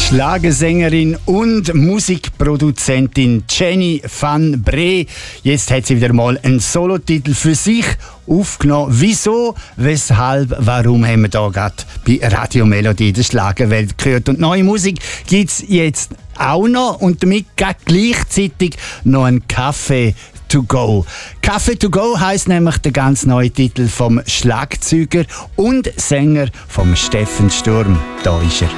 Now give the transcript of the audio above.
Schlagersängerin und Musikproduzentin Jenny van Bree. Jetzt hat sie wieder mal einen Solotitel für sich aufgenommen. Wieso, weshalb, warum haben wir da gerade bei Radio Melodie der Schlagerwelt gehört. Und neue Musik gibt es jetzt auch noch und damit gleichzeitig noch ein Kaffee to go. Kaffee to go heisst nämlich der ganz neue Titel vom Schlagzeuger und Sänger vom Steffen Sturm. Da ist er.